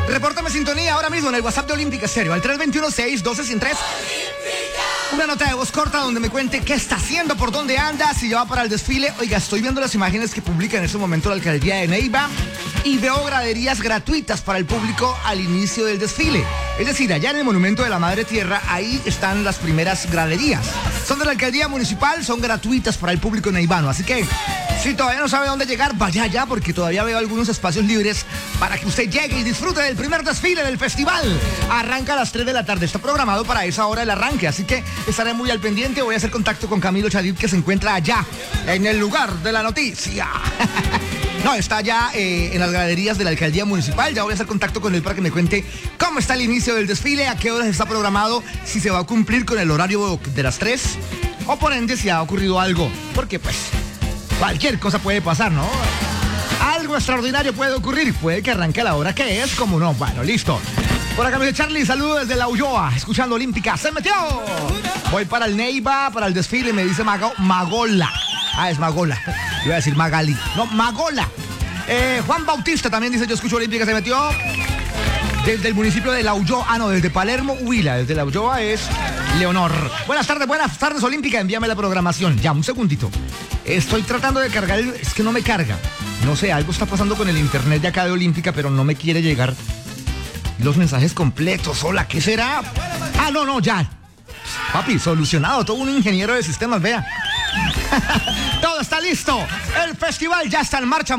Repórtame sintonía ahora mismo en el WhatsApp de Olímpica Estéreo, al 321-612-103. Una nota de voz corta donde me cuente qué está haciendo, por dónde anda, si ya va para el desfile. Oiga, estoy viendo las imágenes que publica en este momento la alcaldía de Neiva y veo graderías gratuitas para el público al inicio del desfile. Es decir, allá en el Monumento de la Madre Tierra, ahí están las primeras graderías. Son de la alcaldía municipal, son gratuitas para el público neivano. Así que, si todavía no sabe dónde llegar, vaya allá, porque todavía veo algunos espacios libres para que usted llegue y disfrute del primer desfile del festival. Arranca a las 3 de la tarde, está programado para esa hora el arranque, así que estaré muy al pendiente. Voy a hacer contacto con Camilo Chadid, que se encuentra allá, en el lugar de la noticia. No, está allá en las graderías de la alcaldía municipal. Ya voy a hacer contacto con él para que me cuente cómo está el inicio del desfile, a qué horas está programado, si se va a cumplir con el horario de las 3, o por ende si ha ocurrido algo, porque pues cualquier cosa puede pasar, ¿no? Algo extraordinario puede ocurrir, puede que arranque a la hora que es, como no. Bueno, listo. Por acá me dice Charlie, saludos desde La Ulloa, escuchando Olímpica. ¡Se metió! Voy para el Neiva, para el desfile, me dice Magola. Ah, es Magola. Iba a decir Magali. No, Magola. Juan Bautista también dice, yo escucho Olímpica, se metió. Desde el municipio de La Ulloa. Ah, no, desde Palermo, Huila. Desde La Ulloa es Leonor. Buenas tardes, Olímpica. Envíame la programación. Ya, un segundito. Estoy tratando de cargar, es que no me carga. No sé, algo está pasando con el internet de acá de Olímpica, pero no me quiere llegar los mensajes completos. Hola, ¿qué será? Ah, no, ya. Papi, solucionado. Todo un ingeniero de sistemas, vea. Todo está listo. El festival ya está en marcha.